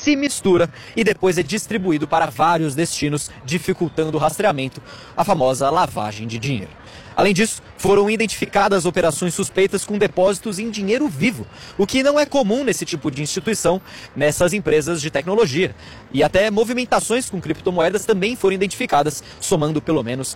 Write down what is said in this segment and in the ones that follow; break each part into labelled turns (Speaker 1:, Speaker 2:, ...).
Speaker 1: se mistura e depois é distribuído para vários destinos, dificultando o rastreamento, a famosa lavagem de dinheiro. Além disso, foram identificadas operações suspeitas com depósitos em dinheiro vivo, o que não é comum nesse tipo de instituição, nessas empresas de tecnologia. E até movimentações com criptomoedas também foram identificadas, somando pelo menos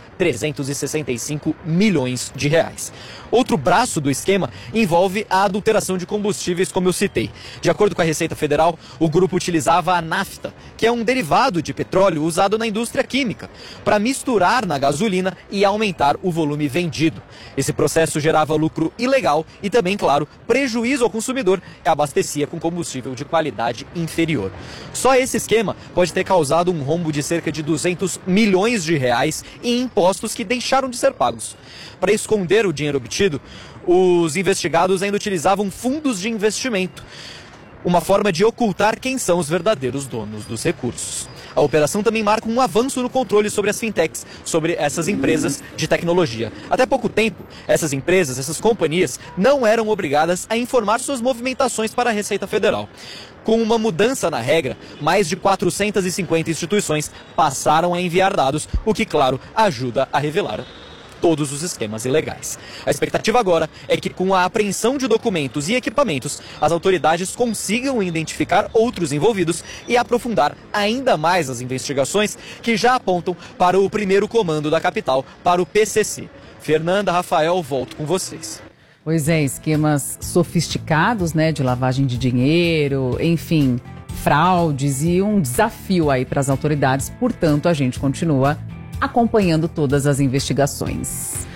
Speaker 1: 365 milhões de reais. Outro braço do esquema envolve a adulteração de combustíveis, como eu citei. De acordo com a Receita Federal, o grupo utilizava a nafta, que é um derivado de petróleo usado na indústria química, para misturar na gasolina e aumentar o volume vendido. Esse processo gerava lucro ilegal e também, claro, prejuízo ao consumidor que abastecia com combustível de qualidade inferior. Só esse esquema pode ter causado um rombo de cerca de 200 milhões de reais em impostos que deixaram de ser pagos. Para esconder o dinheiro obtido, os investigados ainda utilizavam fundos de investimento, uma forma de ocultar quem são os verdadeiros donos dos recursos. A operação também marca um avanço no controle sobre as fintechs, sobre essas empresas de tecnologia. Até pouco tempo, essas empresas, essas companhias, não eram obrigadas a informar suas movimentações para a Receita Federal. Com uma mudança na regra, mais de 450 instituições passaram a enviar dados, o que, claro, ajuda a revelar todos os esquemas ilegais. A expectativa agora é que, com a apreensão de documentos e equipamentos, as autoridades consigam identificar outros envolvidos e aprofundar ainda mais as investigações que já apontam para o primeiro comando da capital, para o PCC. Fernanda, Rafael, volto com vocês.
Speaker 2: Pois é, esquemas sofisticados, né, de lavagem de dinheiro, enfim, fraudes e um desafio aí para as autoridades. Portanto, a gente continua acompanhando todas as investigações.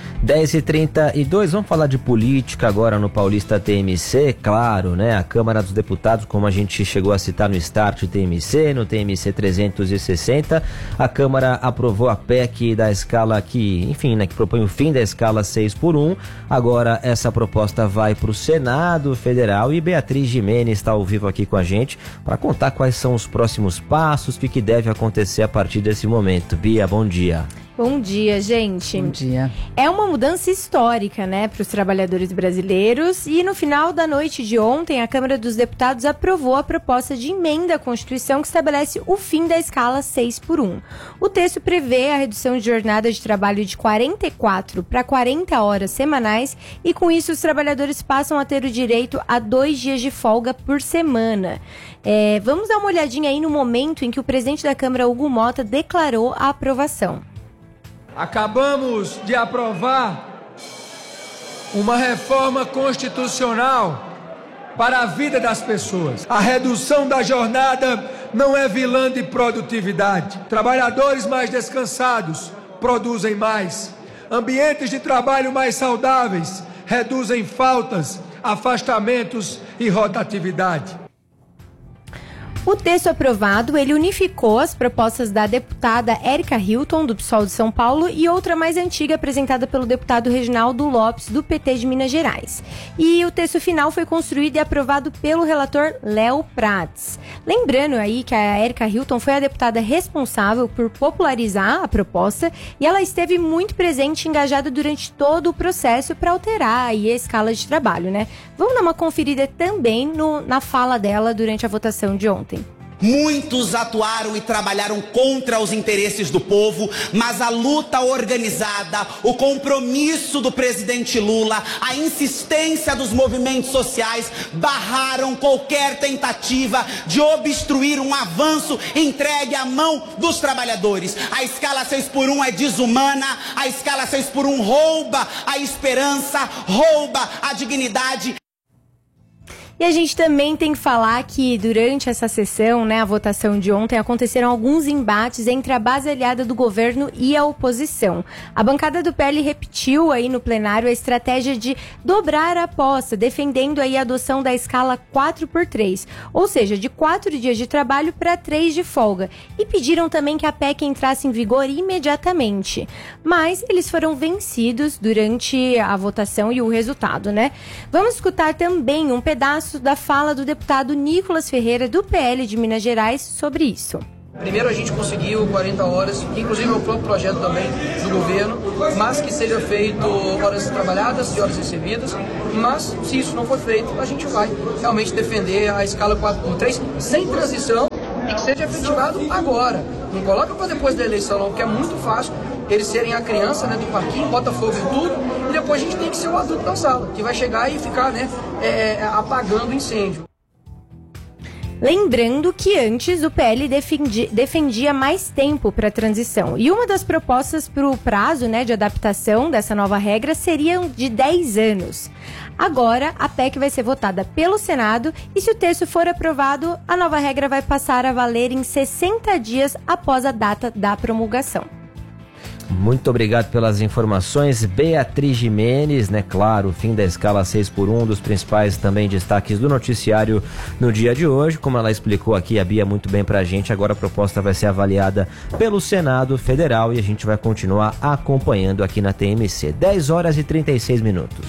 Speaker 3: 10h32, vamos falar de política agora no Paulista TMC, claro, né? A Câmara dos Deputados, como a gente chegou a citar no Start TMC, no TMC 360, a Câmara aprovou a PEC da escala que, enfim, né, que propõe o fim da escala 6x1. Agora essa proposta vai para o Senado Federal e Beatriz Gimenez está ao vivo aqui com a gente para contar quais são os próximos passos, o que deve acontecer a partir desse momento. Bia, bom dia.
Speaker 4: Bom dia, gente.
Speaker 2: Bom dia.
Speaker 4: É uma mudança histórica, né, para os trabalhadores brasileiros. E no final da noite de ontem, a Câmara dos Deputados aprovou a proposta de emenda à Constituição que estabelece o fim da escala 6x1. O texto prevê a redução de jornada de trabalho de 44 para 40 horas semanais e, com isso, os trabalhadores passam a ter o direito a 2 dias de folga por semana. Vamos dar uma olhadinha aí no momento em que o presidente da Câmara, Hugo Motta, declarou a aprovação.
Speaker 5: Acabamos de aprovar uma reforma constitucional para a vida das pessoas. A redução da jornada não é vilã de produtividade. Trabalhadores mais descansados produzem mais. Ambientes de trabalho mais saudáveis reduzem faltas, afastamentos e rotatividade.
Speaker 4: O texto aprovado, ele unificou as propostas da deputada Érica Hilton, do PSOL de São Paulo, e outra mais antiga apresentada pelo deputado Reginaldo Lopes, do PT de Minas Gerais. E o texto final foi construído e aprovado pelo relator Léo Prats. Lembrando aí que a Érica Hilton foi a deputada responsável por popularizar a proposta e ela esteve muito presente e engajada durante todo o processo para alterar aí a escala de trabalho, né? Vamos dar uma conferida também na fala dela durante a votação de ontem.
Speaker 6: Muitos atuaram e trabalharam contra os interesses do povo, mas a luta organizada, o compromisso do presidente Lula, a insistência dos movimentos sociais barraram qualquer tentativa de obstruir um avanço entregue à mão dos trabalhadores. A escala 6x1 é desumana, a escala 6x1 rouba a esperança, rouba a dignidade.
Speaker 4: E a gente também tem que falar que durante essa sessão, né, a votação de ontem, aconteceram alguns embates entre a base aliada do governo e a oposição. A bancada do PL repetiu aí no plenário a estratégia de dobrar a aposta, defendendo aí a adoção da escala 4x3, ou seja, de 4 dias de trabalho para 3 de folga. E pediram também que a PEC entrasse em vigor imediatamente. Mas eles foram vencidos durante a votação e o resultado, né? Vamos escutar também um pedaço da fala do deputado Nicolas Ferreira, do PL de Minas Gerais, sobre isso.
Speaker 7: Primeiro, a gente conseguiu 40 horas, que inclusive é o próprio projeto também do governo, mas que seja feito horas trabalhadas e horas recebidas. Mas, se isso não for feito, a gente vai realmente defender a escala 4x3 sem transição e que seja efetivado agora. Não coloca para depois da eleição, não, porque é muito fácil eles serem a criança, né, do parquinho, bota fogo em tudo, e depois a gente tem que ser o adulto da sala, que vai chegar e ficar, né, apagando o incêndio.
Speaker 4: Lembrando que antes o PL defendia mais tempo para a transição. E uma das propostas para o prazo, né, de adaptação dessa nova regra seria de 10 anos. Agora, a PEC vai ser votada pelo Senado e, se o texto for aprovado, a nova regra vai passar a valer em 60 dias após a data da promulgação.
Speaker 3: Muito obrigado pelas informações, Beatriz Gimenez, né? Claro, fim da escala 6x1, dos principais também destaques do noticiário no dia de hoje. Como ela explicou aqui, a Bia muito bem pra gente, agora a proposta vai ser avaliada pelo Senado Federal e a gente vai continuar acompanhando aqui na TMC. 10 horas e 36 minutos.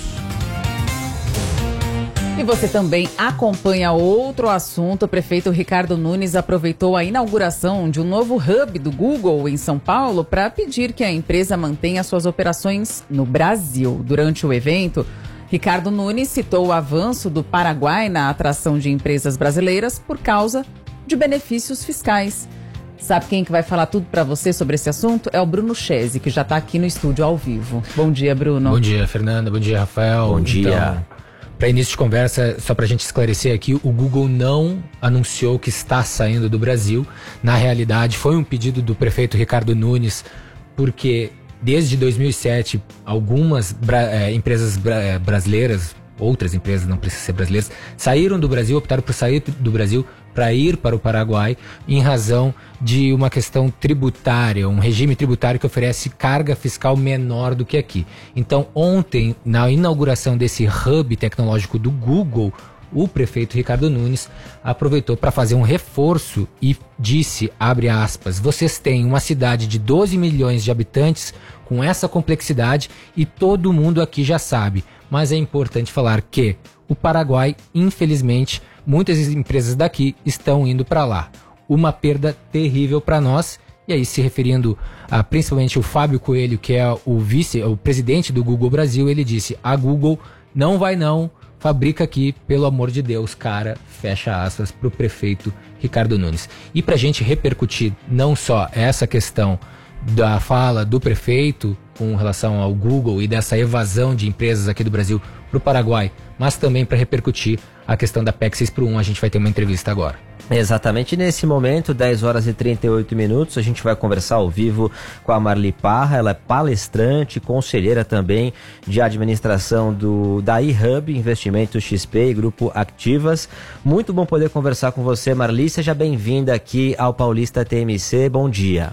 Speaker 2: E você também acompanha outro assunto. O prefeito Ricardo Nunes aproveitou a inauguração de um novo hub do Google em São Paulo para pedir que a empresa mantenha suas operações no Brasil. Durante o evento, Ricardo Nunes citou o avanço do Paraguai na atração de empresas brasileiras por causa de benefícios fiscais. Sabe quem que vai falar tudo para você sobre esse assunto? É o Bruno Chese, que já está aqui no estúdio ao vivo. Bom dia, Bruno.
Speaker 8: Bom dia, Fernanda. Bom dia, Rafael.
Speaker 3: Bom dia.
Speaker 8: Para início de conversa, só para a gente esclarecer aqui, o Google não anunciou que está saindo do Brasil. Na realidade, foi um pedido do prefeito Ricardo Nunes, porque desde 2007, algumas empresas brasileiras, outras empresas, não precisam ser brasileiras, saíram do Brasil, optaram por sair do Brasil para ir para o Paraguai em razão de uma questão tributária, um regime tributário que oferece carga fiscal menor do que aqui. Então, ontem, na inauguração desse hub tecnológico do Google, o prefeito Ricardo Nunes aproveitou para fazer um reforço e disse, abre aspas, vocês têm uma cidade de 12 milhões de habitantes com essa complexidade e todo mundo aqui já sabe, mas é importante falar que o Paraguai, infelizmente, muitas empresas daqui estão indo para lá. Uma perda terrível para nós. E aí, se referindo a principalmente o Fábio Coelho, que é o presidente do Google Brasil, ele disse, a Google não vai não, fabrica aqui, pelo amor de Deus, cara, fecha aspas, para o prefeito Ricardo Nunes. E para a gente repercutir não só essa questão da fala do prefeito com relação ao Google e dessa evasão de empresas aqui do Brasil para o Paraguai, mas também para repercutir a questão da PEC 6x1, a gente vai ter uma entrevista agora.
Speaker 3: Exatamente nesse momento, 10 horas e 38 minutos, a gente vai conversar ao vivo com a Marli Parra. Ela é palestrante, conselheira também de administração da iHub, Investimentos XP e Grupo Activas. Muito bom poder conversar com você, Marli. Seja bem-vinda aqui ao Paulista TMC. Bom dia.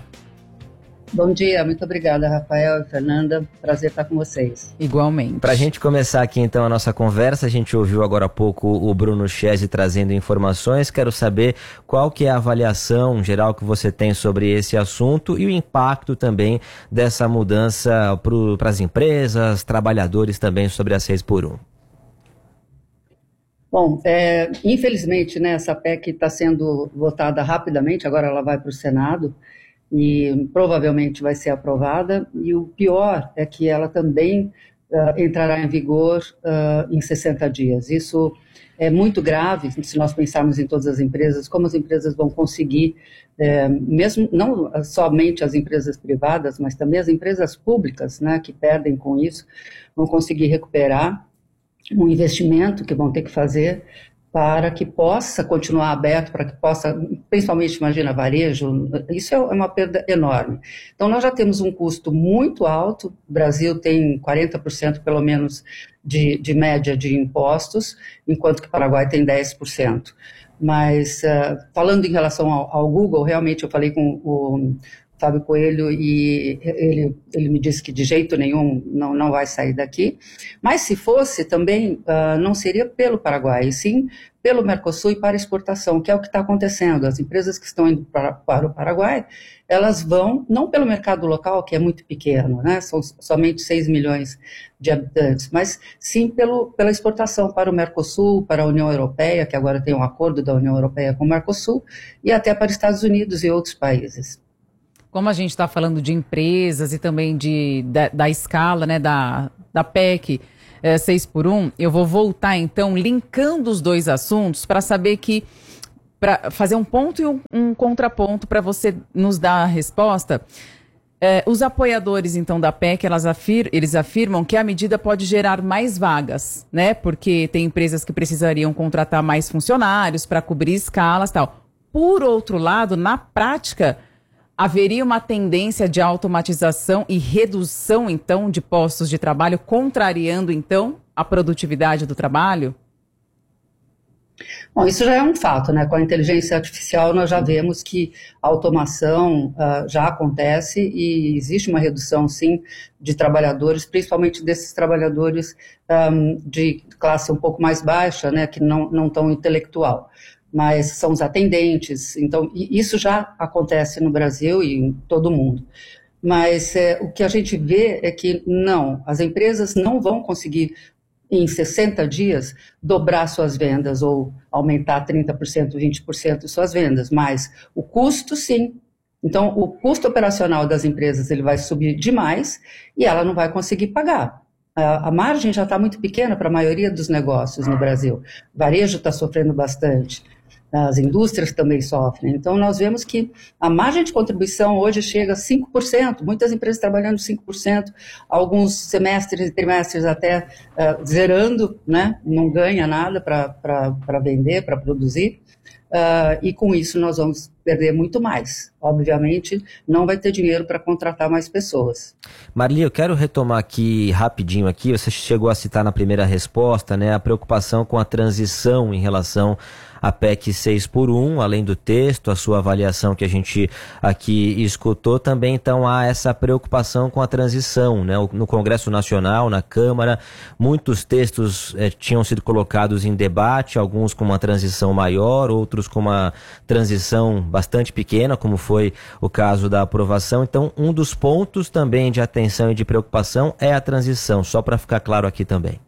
Speaker 9: Bom dia, muito obrigada, Rafael e Fernanda. Prazer estar com vocês.
Speaker 2: Igualmente.
Speaker 3: Para a gente começar aqui então a nossa conversa, a gente ouviu agora há pouco o Bruno Chese trazendo informações. Quero saber qual que é a avaliação geral que você tem sobre esse assunto e o impacto também dessa mudança para as empresas, trabalhadores também sobre a 6x1.
Speaker 9: Bom, infelizmente, né, essa PEC está sendo votada rapidamente, agora ela vai para o Senado e provavelmente vai ser aprovada, e o pior é que ela também entrará em vigor em 60 dias. Isso é muito grave se nós pensarmos em todas as empresas, como as empresas vão conseguir, mesmo não somente as empresas privadas, mas também as empresas públicas, né, que perdem com isso, vão conseguir recuperar um investimento que vão ter que fazer para que possa continuar aberto, para que possa, principalmente, imagina, varejo, isso é uma perda enorme. Então, nós já temos um custo muito alto, o Brasil tem 40% pelo menos de média de impostos, enquanto que o Paraguai tem 10%. Mas, falando em relação ao Google, realmente eu falei com o Fábio Coelho e ele me disse que de jeito nenhum não vai sair daqui, mas se fosse também não seria pelo Paraguai, e sim pelo Mercosul e para exportação, que é o que está acontecendo. As empresas que estão indo para o Paraguai, elas vão não pelo mercado local, que é muito pequeno, né? São somente 6 milhões de habitantes, mas sim pela exportação para o Mercosul, para a União Europeia, que agora tem um acordo da União Europeia com o Mercosul, e até para Estados Unidos e outros países.
Speaker 2: Como a gente está falando de empresas e também da escala, né, da PEC 6x1, eu vou voltar então linkando os dois assuntos para saber que para fazer um ponto e um contraponto para você nos dar a resposta. Os apoiadores, então, da PEC, eles afirmam que a medida pode gerar mais vagas, né? Porque tem empresas que precisariam contratar mais funcionários para cobrir escalas e tal. Por outro lado, na prática, haveria uma tendência de automatização e redução, então, de postos de trabalho, contrariando, então, a produtividade do trabalho?
Speaker 9: Bom, isso já é um fato, né? Com a inteligência artificial nós já vemos que a automação já acontece e existe uma redução, sim, de trabalhadores, principalmente desses trabalhadores de classe um pouco mais baixa, né? Que não tão intelectual, mas são os atendentes. Então, isso já acontece no Brasil e em todo o mundo. Mas o que a gente vê é que não, as empresas não vão conseguir em 60 dias, dobrar suas vendas ou aumentar 30%, 20% suas vendas, mas o custo, sim. Então, o custo operacional das empresas ele vai subir demais e ela não vai conseguir pagar. A margem já está muito pequena para a maioria dos negócios no Brasil. O varejo está sofrendo bastante. As indústrias também sofrem. Então, nós vemos que a margem de contribuição hoje chega a 5%, muitas empresas trabalhando 5%, alguns semestres e trimestres até zerando, né? Não ganha nada para vender, para produzir, e com isso nós vamos perder muito mais. Obviamente, não vai ter dinheiro para contratar mais pessoas.
Speaker 3: Marli, eu quero retomar aqui rapidinho aqui, você chegou a citar na primeira resposta, né, a preocupação com a transição em relação à PEC 6x1, além do texto, a sua avaliação que a gente aqui escutou, também então há essa preocupação com a transição, né, no Congresso Nacional, na Câmara, muitos textos tinham sido colocados em debate, alguns com uma transição maior, outros com uma transição bastante pequena, como foi o caso da aprovação. Então, um dos pontos também de atenção e de preocupação é a transição, só para ficar claro aqui também.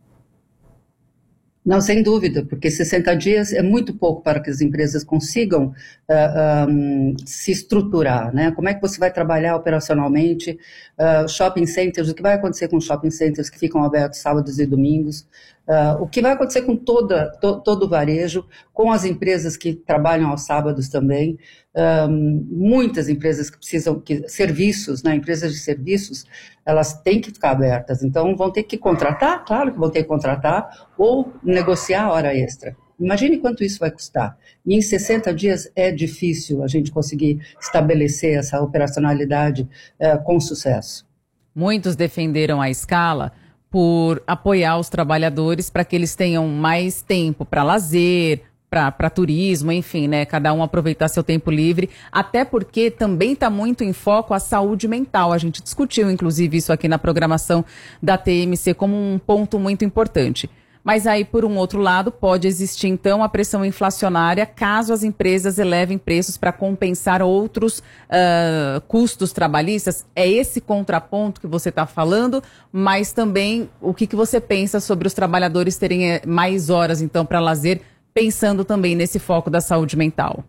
Speaker 9: Não, sem dúvida, porque 60 dias é muito pouco para que as empresas consigam se estruturar, né? Como é que você vai trabalhar operacionalmente? Shopping centers, o que vai acontecer com shopping centers que ficam abertos sábados e domingos? O que vai acontecer com todo o varejo, com as empresas que trabalham aos sábados também? Muitas empresas que precisam, serviços, né, empresas de serviços, elas têm que ficar abertas, então vão ter que contratar, claro que vão ter que contratar, ou negociar hora extra. Imagine quanto isso vai custar. E em 60 dias é difícil a gente conseguir estabelecer essa operacionalidade com sucesso.
Speaker 2: Muitos defenderam a escala por apoiar os trabalhadores para que eles tenham mais tempo para lazer, para turismo, enfim, né? Cada um aproveitar seu tempo livre, até porque também está muito em foco a saúde mental. A gente discutiu, inclusive, isso aqui na programação da TMC como um ponto muito importante. Mas aí, por um outro lado, pode existir, então, a pressão inflacionária caso as empresas elevem preços para compensar outros custos trabalhistas. É esse contraponto que você está falando, mas também o que você pensa sobre os trabalhadores terem mais horas, então, para lazer, pensando também nesse foco da saúde mental?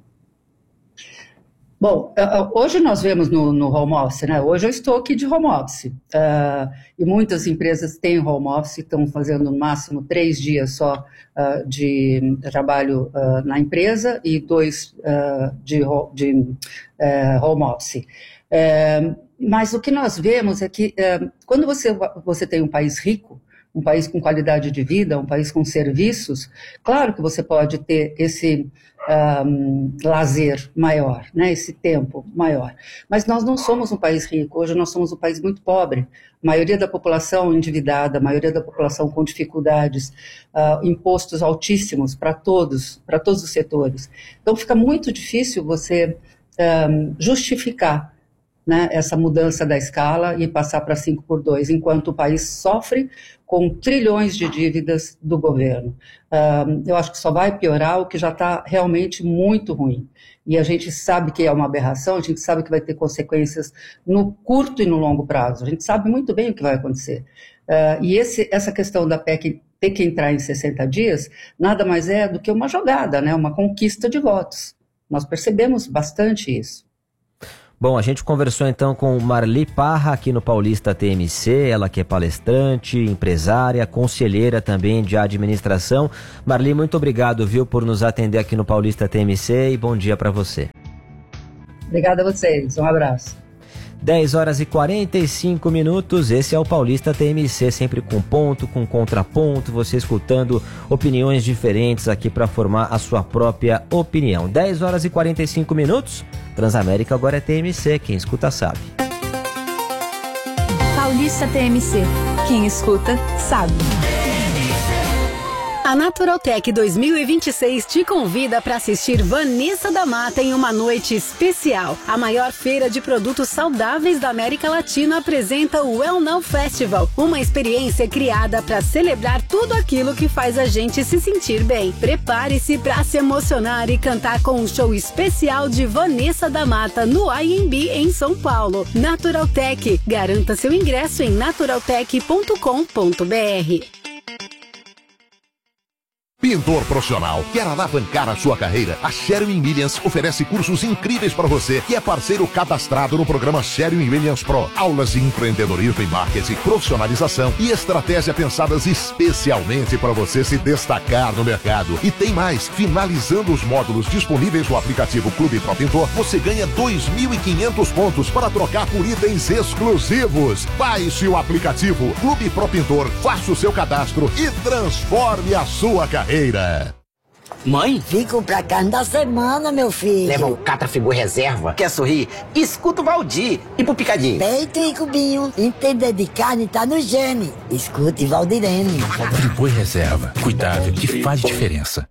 Speaker 9: Bom, hoje nós vemos no home office, né? Hoje eu estou aqui de home office e muitas empresas têm home office, estão fazendo no máximo 3 dias só de trabalho na empresa e 2 de home office. Mas o que nós vemos é que quando você tem um país rico, um país com qualidade de vida, um país com serviços, claro que você pode ter esse lazer maior, né, esse tempo maior. Mas nós não somos um país rico, hoje nós somos um país muito pobre. A maioria da população endividada, a maioria da população com dificuldades, impostos altíssimos para todos os setores. Então fica muito difícil você justificar, né, essa mudança da escala e passar para 5x2, enquanto o país sofre com trilhões de dívidas do governo. Eu acho que só vai piorar o que já está realmente muito ruim. E a gente sabe que é uma aberração, a gente sabe que vai ter consequências no curto e no longo prazo. A gente sabe muito bem o que vai acontecer. E essa questão da PEC ter que entrar em 60 dias, nada mais é do que uma jogada, né, uma conquista de votos. Nós percebemos bastante isso.
Speaker 3: Bom, a gente conversou então com Marli Parra aqui no Paulista TMC, ela que é palestrante, empresária, conselheira também de administração. Marli, muito obrigado, viu, por nos atender aqui no Paulista TMC e bom dia para você.
Speaker 9: Obrigada a vocês, um abraço.
Speaker 3: 10 horas e 45 minutos, esse é o Paulista TMC, sempre com ponto, com contraponto, você escutando opiniões diferentes aqui para formar a sua própria opinião. 10 horas e 45 minutos, Transamérica agora é TMC, quem escuta sabe.
Speaker 10: Paulista TMC, quem escuta sabe. A Naturaltech 2026 te convida para assistir Vanessa da Mata em uma noite especial. A maior feira de produtos saudáveis da América Latina apresenta o Well Now Festival, uma experiência criada para celebrar tudo aquilo que faz a gente se sentir bem. Prepare-se para se emocionar e cantar com um show especial de Vanessa da Mata no IMB em São Paulo. Naturaltech, garanta seu ingresso em naturaltech.com.br.
Speaker 11: Pintor profissional, quer alavancar a sua carreira? A Sherwin-Williams oferece cursos incríveis para você, que é parceiro cadastrado no programa Sherwin-Williams Pro. Aulas de empreendedorismo e marketing, profissionalização e estratégia pensadas especialmente para você se destacar no mercado. E tem mais, finalizando os módulos disponíveis no aplicativo Clube Pro Pintor, você ganha 2.500 pontos para trocar por itens exclusivos. Baixe o aplicativo Clube Pro Pintor, faça o seu cadastro e transforme a sua carreira.
Speaker 12: Mãe? Fico pra carne da semana, meu filho.
Speaker 13: Leva o Catrafigu reserva. Quer sorrir? Escuta o Valdir. E pro picadinho?
Speaker 12: Peito e cubinho. Entender de carne tá no gene. Escute Valdirene.
Speaker 14: Friboi reserva. Cuidado que faz diferença.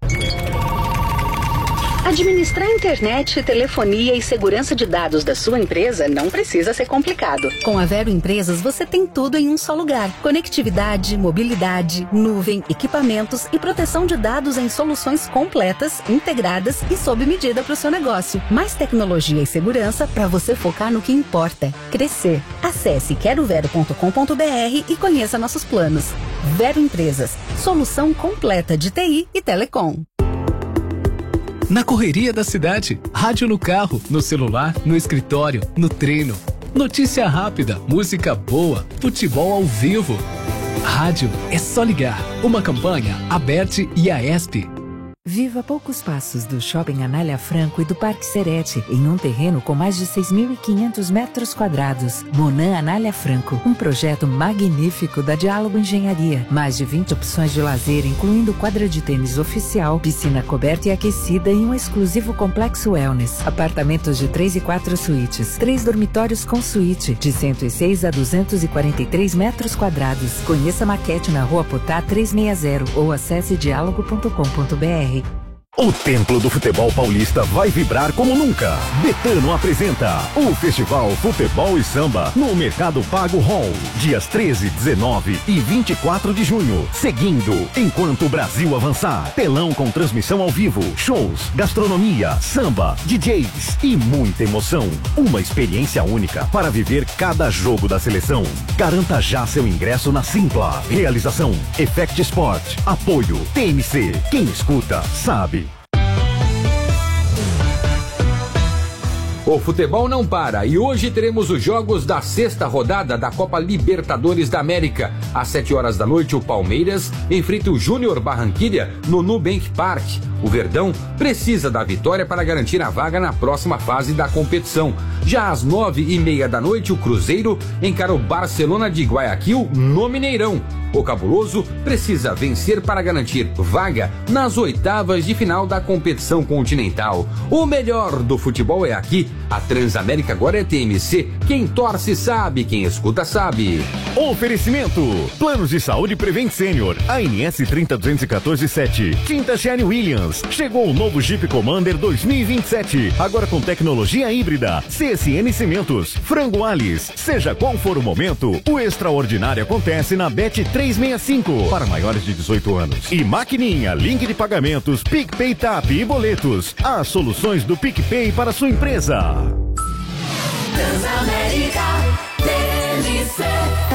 Speaker 10: Administrar internet, telefonia e segurança de dados da sua empresa não precisa ser complicado. Com a Vero Empresas você tem tudo em um só lugar. Conectividade, mobilidade, nuvem, equipamentos e proteção de dados em soluções completas, integradas e sob medida para o seu negócio. Mais tecnologia e segurança para você focar no que importa. Crescer. Acesse querovero.com.br e conheça nossos planos. Vero Empresas. Solução completa de TI e telecom.
Speaker 15: Na correria da cidade, rádio no carro, no celular, no escritório, no treino. Notícia rápida, música boa, futebol ao vivo. Rádio é só ligar. Uma campanha Aberte e Aesp.
Speaker 16: Viva a poucos passos do Shopping Anália Franco e do Parque Serete, em um terreno com mais de 6.500 metros quadrados. Monan Anália Franco, um projeto magnífico da Diálogo Engenharia. Mais de 20 opções de lazer, incluindo quadra de tênis oficial, piscina coberta e aquecida e um exclusivo complexo wellness. Apartamentos de 3 e 4 suítes, 3 dormitórios com suíte, de 106 a 243 metros quadrados. Conheça a maquete na Rua Potá 360 ou acesse diálogo.com.br.
Speaker 17: O Templo do Futebol Paulista vai vibrar como nunca. Betano apresenta o Festival Futebol e Samba no Mercado Pago Hall, dias 13, 19 e 24 de junho. Seguindo, enquanto o Brasil avançar, telão com transmissão ao vivo, shows, gastronomia, samba, DJs e muita emoção. Uma experiência única para viver cada jogo da seleção. Garanta já seu ingresso na Simpla. Realização Effect Sport. Apoio TMC. Quem escuta sabe.
Speaker 18: O futebol não para e hoje teremos os jogos da sexta rodada da Copa Libertadores da América. Às 7 horas da noite, o Palmeiras enfrenta o Júnior Barranquilla no Nubank Park. O Verdão precisa da vitória para garantir a vaga na próxima fase da competição. Já às 9:30 da noite, o Cruzeiro encara o Barcelona de Guayaquil no Mineirão. O Cabuloso precisa vencer para garantir vaga nas oitavas de final da competição continental. O melhor do futebol é aqui. A Transamérica agora é TMC. Quem torce sabe, quem escuta sabe.
Speaker 17: Oferecimento: Planos de Saúde Prevent Senior, ANS 30214-7. Tinta Sherwin-Williams. Chegou o novo Jeep Commander 2027. Agora com tecnologia híbrida. CSN Cimentos. Frango Alice. Seja qual for o momento, o extraordinário acontece na Bet 365. Para maiores de 18 anos. E Maquininha, link de pagamentos, PicPay Tap e boletos. As soluções do PicPay para sua empresa.
Speaker 10: Transamérica TMC.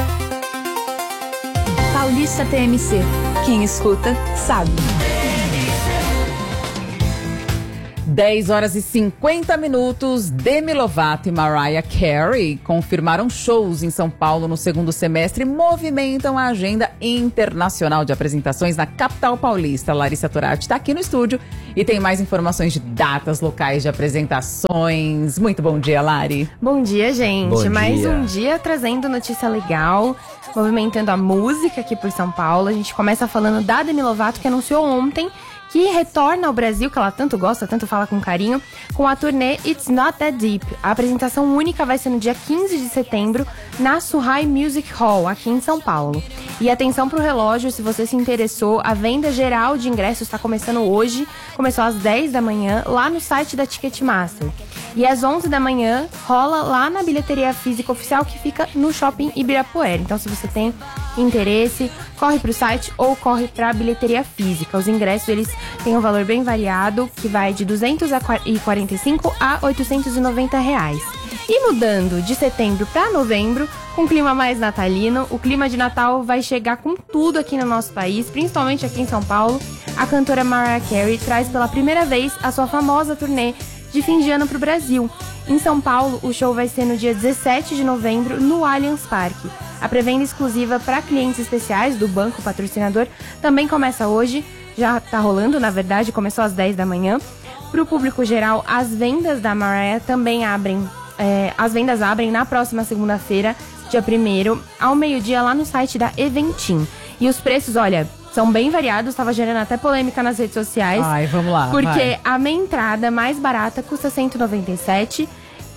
Speaker 10: Paulista TMC. Quem escuta sabe.
Speaker 2: 10 horas e 50 minutos. Demi Lovato e Mariah Carey confirmaram shows em São Paulo no segundo semestre e movimentam a agenda internacional de apresentações na capital paulista. Larissa Turati está aqui no estúdio e tem mais informações de datas locais de apresentações. Muito bom dia, Lari.
Speaker 4: Bom dia, gente.
Speaker 3: Bom
Speaker 4: Mais
Speaker 3: dia.
Speaker 4: um dia trazendo notícia legal, movimentando a música aqui por São Paulo. A gente começa falando da Demi Lovato, que anunciou ontem que retorna ao Brasil, que ela tanto gosta, tanto fala com carinho, com a turnê It's Not That Deep. A apresentação única vai ser no dia 15 de setembro, na Surrai Music Hall, aqui em São Paulo. E atenção pro relógio, se você se interessou, a venda geral de ingressos está começando hoje, começou às 10 da manhã, lá no site da Ticketmaster. E às 11 da manhã, rola lá na bilheteria física oficial, que fica no Shopping Ibirapuera. Então, se você tem interesse, corre pro site ou corre pra bilheteria física. Os ingressos, eles têm um valor bem variado, que vai de R$245 a R$890. E mudando de setembro para novembro, com um clima mais natalino, o clima de Natal vai chegar com tudo aqui no nosso país, principalmente aqui em São Paulo. A cantora Mariah Carey traz pela primeira vez a sua famosa turnê de fim de ano para o Brasil. Em São Paulo, o show vai ser no dia 17 de novembro, no Allianz Parque. A pré-venda exclusiva para clientes especiais do banco patrocinador também começa hoje, já está rolando, na verdade, começou às 10 da manhã. Para o público geral, as vendas da Mariah também abrem. As vendas abrem na próxima segunda-feira, dia 1º, ao meio-dia, lá no site da Eventim. E os preços, olha, são bem variados, estava gerando até polêmica nas redes sociais.
Speaker 2: Ai, vamos lá.
Speaker 4: Porque
Speaker 2: vai.
Speaker 4: a meia entrada mais barata custa R$197,50,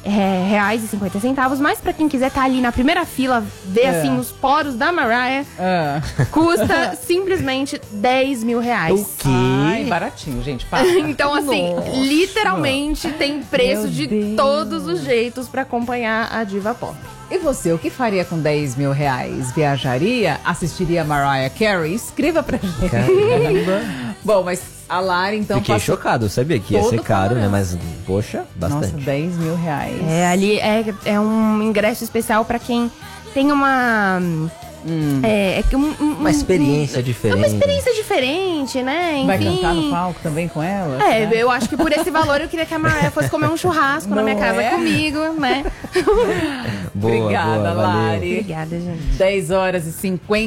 Speaker 4: mas pra quem quiser tá ali na primeira fila, ver assim os poros da Mariah, custa simplesmente R$10 mil.
Speaker 2: O quê? Ai, baratinho, gente. Para.
Speaker 4: Então, assim,
Speaker 2: Nossa.
Speaker 4: literalmente tem preço
Speaker 2: Meu
Speaker 4: de
Speaker 2: Deus.
Speaker 4: todos os jeitos pra acompanhar a diva pop.
Speaker 2: E você, o que faria com R$10 mil? Viajaria? Assistiria Mariah Carey? Escreva pra gente.
Speaker 3: Caramba.
Speaker 2: Bom, mas a Lari, então,
Speaker 3: Fiquei
Speaker 2: passou
Speaker 3: chocado, eu sabia que ia
Speaker 2: todo
Speaker 3: ser caro, né?
Speaker 2: panorama.
Speaker 3: Mas, poxa, bastante.
Speaker 2: Nossa, R$10 mil.
Speaker 4: Ali é um ingresso especial pra quem tem uma...
Speaker 3: Uma experiência diferente.
Speaker 4: É uma experiência diferente, né? Enfim.
Speaker 2: Vai cantar no palco também com ela?
Speaker 4: Eu acho que por esse valor eu queria que a Mariah fosse comer um churrasco na minha casa comigo, né?
Speaker 3: Boa,
Speaker 2: Obrigada,
Speaker 3: boa, valeu.
Speaker 2: Lari.
Speaker 4: Obrigada, gente.
Speaker 2: 10 horas e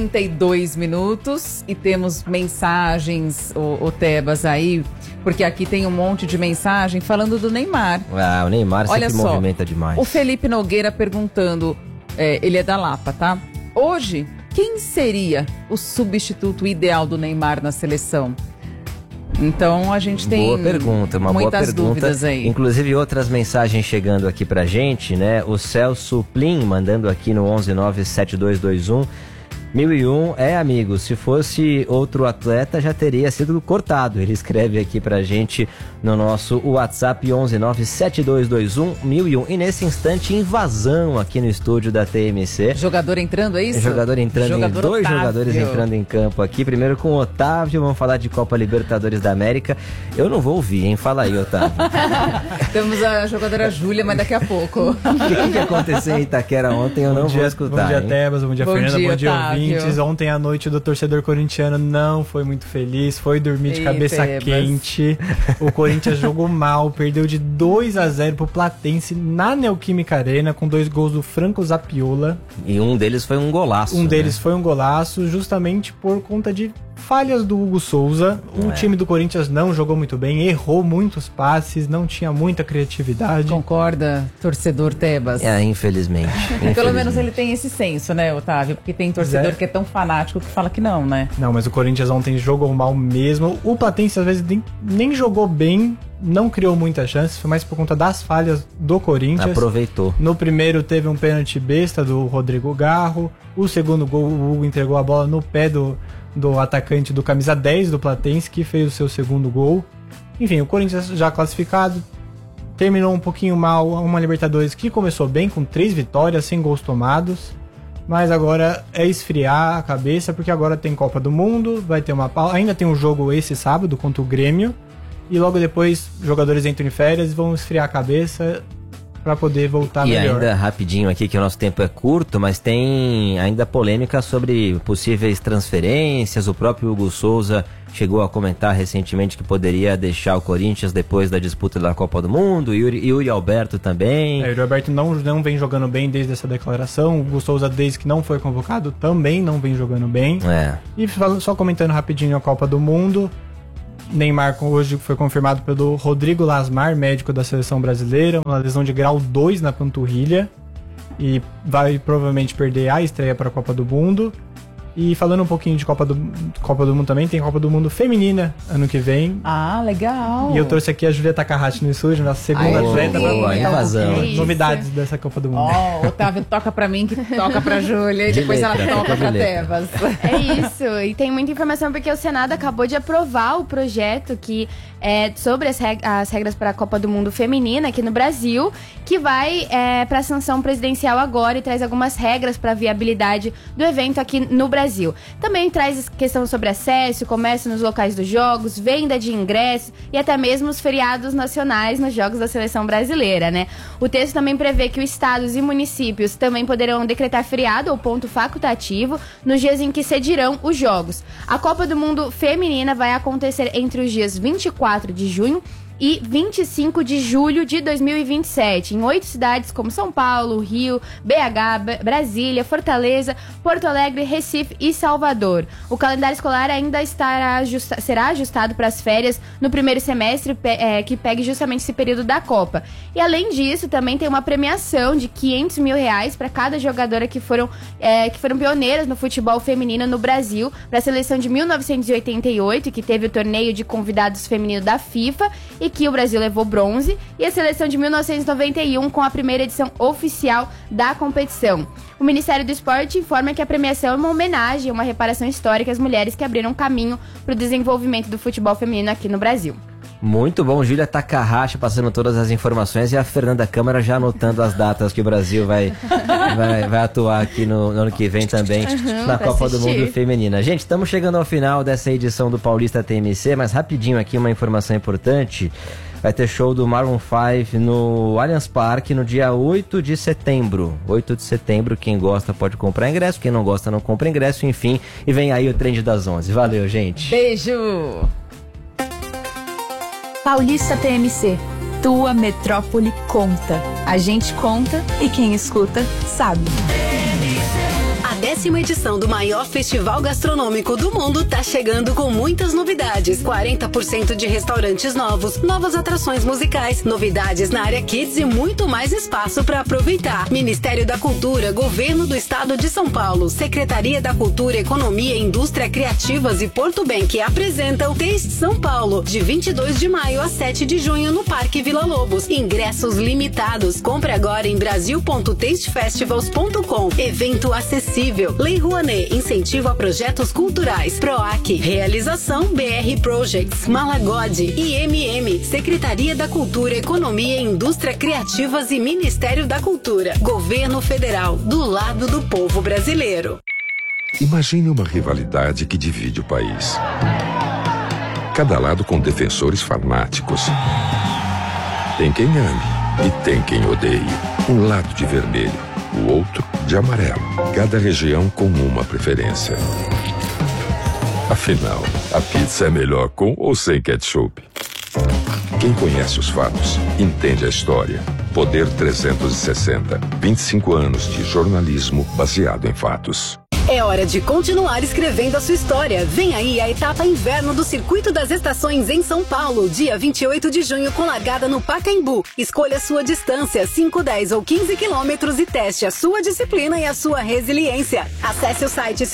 Speaker 2: 52 minutos e temos mensagens, o Tebas, aí, porque aqui tem um monte de mensagem falando do Neymar.
Speaker 3: Ah, o Neymar
Speaker 2: Olha
Speaker 3: sempre
Speaker 2: só,
Speaker 3: movimenta demais.
Speaker 2: O Felipe Nogueira perguntando, ele é da Lapa, tá? Hoje, quem seria o substituto ideal do Neymar na seleção? Então a gente tem
Speaker 3: boa pergunta, uma boa
Speaker 2: muitas
Speaker 3: pergunta.
Speaker 2: dúvidas aí.
Speaker 3: Inclusive outras mensagens chegando aqui pra gente, né? O Celso Plin mandando aqui no 1197221 1001, amigo, se fosse outro atleta já teria sido cortado. Ele escreve aqui pra gente no nosso WhatsApp 1197221 1001. E nesse instante, invasão aqui no estúdio da TMC.
Speaker 2: Jogador entrando, é isso?
Speaker 3: Jogador entrando, dois
Speaker 2: Otávio.
Speaker 3: jogadores entrando em campo aqui. Primeiro com o Otávio, vamos falar de Copa Libertadores da América. Eu não vou ouvir, hein? Fala aí, Otávio.
Speaker 2: Temos a jogadora Júlia, mas daqui a pouco.
Speaker 3: O que aconteceu em Itaquera ontem eu não vou escutar.
Speaker 19: Bom dia,
Speaker 3: hein?
Speaker 19: Tebas, bom dia, Fernanda, bom dia,
Speaker 2: Otávio.
Speaker 19: ouvintes. Ontem à noite o torcedor corintiano não foi muito feliz, foi dormir de
Speaker 2: Ei,
Speaker 19: cabeça
Speaker 2: Tebas.
Speaker 19: quente. O Corinthians jogou mal, perdeu de 2-0 pro Platense na Neoquímica Arena, com 2 gols do Franco Zapiola.
Speaker 3: E um deles foi um golaço.
Speaker 19: Um deles foi um golaço, justamente por conta de falhas do Hugo Souza. O time do Corinthians não jogou muito bem, errou muitos passes, não tinha muita criatividade.
Speaker 2: Concorda, torcedor Tebas?
Speaker 3: Infelizmente.
Speaker 2: Pelo menos ele tem esse senso, né, Otávio? Porque tem torcedor que é tão fanático que fala que não, né?
Speaker 19: Não, mas o Corinthians ontem jogou mal mesmo. O Platense às vezes nem jogou bem, não criou muitas chances, foi mais por conta das falhas do Corinthians.
Speaker 3: Aproveitou.
Speaker 19: No primeiro teve um pênalti besta do Rodrigo Garro. O segundo gol, o Hugo entregou a bola no pé do atacante do camisa 10 do Platense, que fez o seu segundo gol. Enfim, o Corinthians já classificado, terminou um pouquinho mal uma Libertadores que começou bem, com 3 vitórias, sem gols tomados. Mas agora é esfriar a cabeça, porque agora tem Copa do Mundo, vai ter uma pausa. Ainda tem um jogo esse sábado contra o Grêmio. E logo depois, jogadores entram em férias e vão esfriar a cabeça para poder voltar melhor.
Speaker 3: E ainda rapidinho aqui, que o nosso tempo é curto, mas tem ainda polêmica sobre possíveis transferências. O próprio Hugo Souza chegou a comentar recentemente que poderia deixar o Corinthians depois da disputa da Copa do Mundo. Yuri Alberto também.
Speaker 19: Yuri Alberto não vem jogando bem desde essa declaração. O Gustavo Souza, desde que não foi convocado, também não vem jogando bem. E só comentando rapidinho a Copa do Mundo, Neymar hoje foi confirmado pelo Rodrigo Lasmar, médico da seleção brasileira, uma lesão de grau 2 na panturrilha, e vai provavelmente perder a estreia para a Copa do Mundo. E falando um pouquinho de Copa do Mundo também, tem Copa do Mundo feminina ano que vem.
Speaker 2: Ah, legal.
Speaker 19: E eu trouxe aqui a Julia Takahashi no estúdio, nossa segunda atleta, pra comentar novidades dessa Copa do Mundo.
Speaker 2: Otávio, toca pra mim que toca pra Júlia e depois ela toca pra Tebas.
Speaker 4: É isso, e tem muita informação porque o Senado acabou de aprovar o projeto que é sobre as regras para a Copa do Mundo feminina aqui no Brasil, que vai para a sanção presidencial agora e traz algumas regras para a viabilidade do evento aqui no Brasil. Também traz questão sobre acesso, comércio nos locais dos jogos, venda de ingressos e até mesmo os feriados nacionais nos jogos da seleção brasileira, né? O texto também prevê que os estados e municípios também poderão decretar feriado ou ponto facultativo nos dias em que cedirão os jogos. A Copa do Mundo feminina vai acontecer entre os dias 24 de junho e 25 de julho de 2027, em 8 cidades como São Paulo, Rio, BH, Brasília, Fortaleza, Porto Alegre, Recife e Salvador. O calendário escolar ainda será ajustado para as férias no primeiro semestre, que pegue justamente esse período da Copa. E além disso, também tem uma premiação de R$500 mil para cada jogadora que foram pioneiras no futebol feminino no Brasil, para a seleção de 1988, que teve o torneio de convidados feminino da FIFA, e que o Brasil levou bronze, e a seleção de 1991 com a primeira edição oficial da competição. O Ministério do Esporte informa que a premiação é uma homenagem, uma reparação histórica às mulheres que abriram caminho para o desenvolvimento do futebol feminino aqui no Brasil.
Speaker 3: Muito bom, Júlia Takahashi passando todas as informações e a Fernanda Câmara já anotando as datas que o Brasil vai atuar aqui no ano que vem também na Copa do Mundo Feminina. Gente, estamos chegando ao final dessa edição do Paulista TMC, mas rapidinho aqui uma informação importante. Vai ter show do Maroon 5 no Allianz Parque no dia 8 de setembro. 8 de setembro, quem gosta pode comprar ingresso, quem não gosta não compra ingresso, enfim. E vem aí o Trend das 11. Valeu, gente.
Speaker 2: Beijo!
Speaker 20: Paulista TMC, tua metrópole conta. A gente conta e quem escuta sabe.
Speaker 10: A 10ª edição do maior festival gastronômico do mundo tá chegando com muitas novidades. 40% de restaurantes novos, novas atrações musicais, novidades na área Kids e muito mais espaço para aproveitar. Ministério da Cultura, Governo do Estado de São Paulo, Secretaria da Cultura, Economia, Indústria Criativas e Porto Bank apresentam Taste São Paulo, de 22 de maio a 7 de junho no Parque Vila Lobos. Ingressos limitados. Compre agora em brasil.tastefestivals.com. Evento acessível. Lei Rouanet, incentivo a projetos culturais. PROAC, realização BR Projects, Malagode, IMM, Secretaria da Cultura, Economia, Indústria Criativas e Ministério da Cultura. Governo Federal, do lado do povo brasileiro.
Speaker 21: Imagine uma rivalidade que divide o país. Cada lado com defensores fanáticos. Tem quem ame e tem quem odeie. Um lado de vermelho, o outro de amarelo. Cada região com uma preferência. Afinal, a pizza é melhor com ou sem ketchup? Quem conhece os fatos, entende a história. Poder 360. 25 anos de jornalismo baseado em fatos.
Speaker 10: É hora de continuar escrevendo a sua história. Vem aí a etapa inverno do Circuito das Estações em São Paulo, dia 28 de junho, com largada no Pacaembu. Escolha sua distância, 5, 10 ou 15 quilômetros e teste a sua disciplina e a sua resiliência. Acesse o site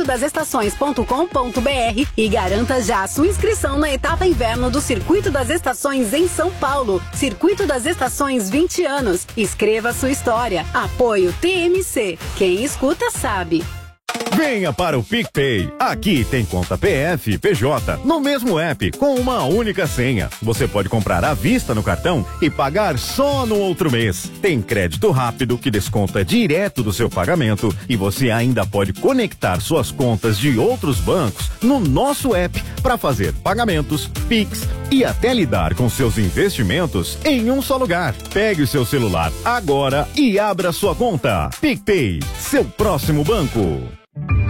Speaker 10: circuitodasestações.com.br e garanta já a sua inscrição na etapa inverno do Circuito das Estações em São Paulo. Circuito das Estações 20 anos. Escreva a sua história. Apoio TMC. Quem escuta sabe.
Speaker 17: Venha para o PicPay. Aqui tem conta PF e PJ no mesmo app com uma única senha. Você pode comprar à vista no cartão e pagar só no outro mês. Tem crédito rápido que desconta direto do seu pagamento e você ainda pode conectar suas contas de outros bancos no nosso app para fazer pagamentos, Pix e até lidar com seus investimentos em um só lugar. Pegue o seu celular agora e abra sua conta. PicPay, seu próximo banco.